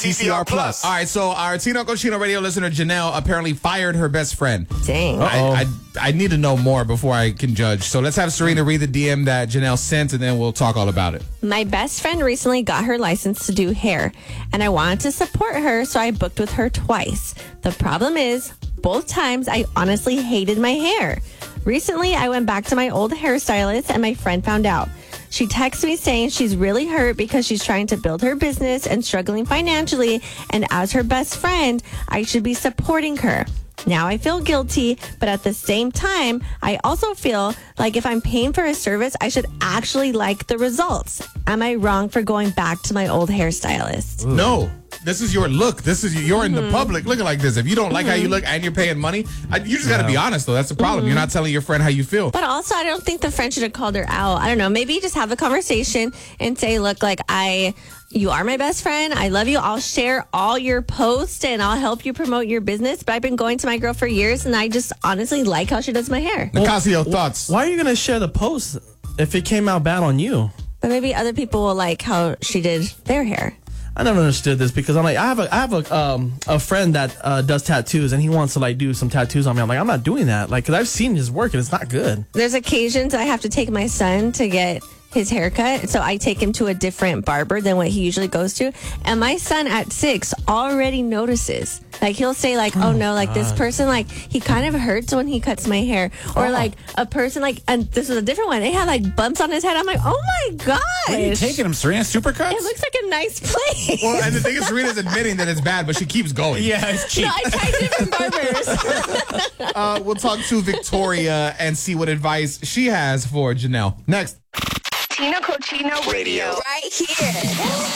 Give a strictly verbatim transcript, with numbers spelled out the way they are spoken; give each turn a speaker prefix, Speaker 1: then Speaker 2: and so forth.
Speaker 1: T C R Plus. All right, so our Tino Cochino radio listener, Janelle, apparently fired her best friend.
Speaker 2: Dang.
Speaker 1: I, I, I need to know more before I can judge. So let's have Serena read the D M that Janelle sent, and then we'll talk all about it.
Speaker 2: My best friend recently got her license to do hair, and I wanted to support her, so I booked with her twice. The problem is, both times I honestly hated my hair. Recently, I went back to my old hairstylist, and my friend found out. She texts me saying she's really hurt because she's trying to build her business and struggling financially, and as her best friend, I should be supporting her. Now I feel guilty, but at the same time, I also feel like if I'm paying for a service, I should actually like the results. Am I wrong for going back to my old hairstylist?
Speaker 1: Ooh. No. This is your look. This is you're in mm-hmm. the public looking like this. If you don't like mm-hmm. how you look and you're paying money, I, you just got to yeah. be honest, though. That's the problem. Mm-hmm. You're not telling your friend how you feel.
Speaker 2: But also, I don't think the friend should have called her out. I don't know. Maybe just have a conversation and say, look, like I... You are my best friend. I love you. I'll share all your posts and I'll help you promote your business. But I've been going to my girl for years and I just honestly like how she does my hair.
Speaker 1: Nicasio, thoughts?
Speaker 3: Why are you going to share the post if it came out bad on you?
Speaker 2: But maybe other people will like how she did their hair.
Speaker 3: I never understood this because I'm like, I have a, I have a, um, a friend that uh, does tattoos and he wants to like do some tattoos on me. I'm like, I'm not doing that. Like, cause I've seen his work and it's not good.
Speaker 2: There's occasions I have to take my son to get his haircut, so I take him to a different barber than what he usually goes to, and my son at six already notices. Like he'll say like, oh, oh no, like God. This person, like he kind of hurts when he cuts my hair, or oh. like a person like, and this was a different one, it had like bumps on his head. I'm like, oh my gosh,
Speaker 4: where are you taking him, Serena? Supercuts?
Speaker 2: It looks like a nice place.
Speaker 1: Well, and the thing is, Serena's admitting that it's bad, but she keeps going.
Speaker 4: Yeah, it's cheap.
Speaker 2: No, I tried different barbers.
Speaker 1: uh, we'll talk to Victoria and see what advice she has for Janelle. Next.
Speaker 5: Tino Cochino Radio. Right here.